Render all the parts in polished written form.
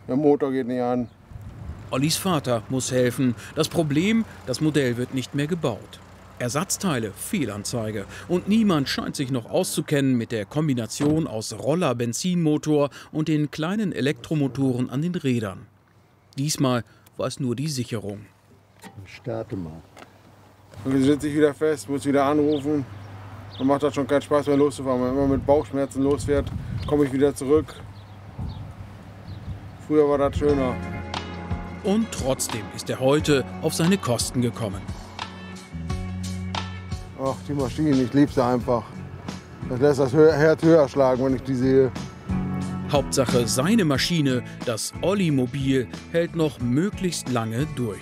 Der Motor geht nicht an. Ollis Vater muss helfen. Das Problem, das Modell wird nicht mehr gebaut. Ersatzteile, Fehlanzeige. Und niemand scheint sich noch auszukennen mit der Kombination aus Roller-Benzinmotor und den kleinen Elektromotoren an den Rädern. Diesmal war es nur die Sicherung. Ich starte mal. Und dann sitze ich wieder fest, muss wieder anrufen. Dann macht das schon keinen Spaß mehr loszufahren. Wenn man mit Bauchschmerzen losfährt, komme ich wieder zurück. Früher war das schöner. Und trotzdem ist er heute auf seine Kosten gekommen. Ach, die Maschinen, ich liebe sie einfach. Das lässt das Herz höher schlagen, wenn ich die sehe. Hauptsache seine Maschine, das Olli-Mobil, hält noch möglichst lange durch.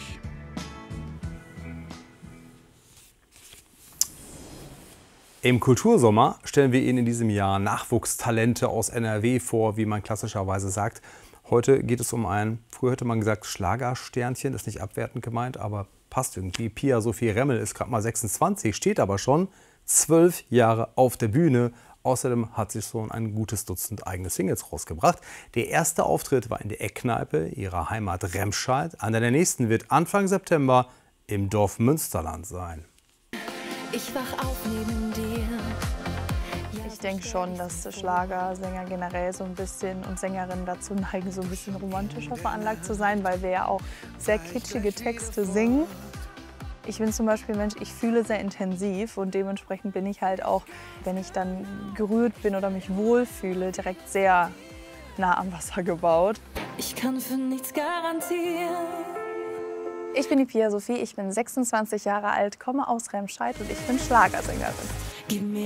Im Kultursommer stellen wir Ihnen in diesem Jahr Nachwuchstalente aus NRW vor, wie man klassischerweise sagt. Heute geht es um ein, früher hätte man gesagt Schlagersternchen, das ist nicht abwertend gemeint, aber passt irgendwie. Pia Sophie Remmel ist gerade mal 26, steht aber schon 12 Jahre auf der Bühne. Außerdem hat sie schon ein gutes Dutzend eigene Singles rausgebracht. Der erste Auftritt war in der Eckkneipe ihrer Heimat Remscheid. Einer der nächsten wird Anfang September im Dorf Münsterland sein. Ich wach auf neben dir. Ich denke schon, dass Schlagersänger generell so ein bisschen und Sängerinnen dazu neigen, so ein bisschen romantischer veranlagt zu sein, weil wir ja auch sehr kitschige Texte singen. Ich bin zum Beispiel ein Mensch, ich fühle sehr intensiv und dementsprechend bin ich halt auch, wenn ich dann gerührt bin oder mich wohlfühle, direkt sehr nah am Wasser gebaut. Ich kann für nichts garantieren. Ich bin die Pia Sophie, ich bin 26 Jahre alt, komme aus Remscheid und ich bin Schlagersängerin. Gib mir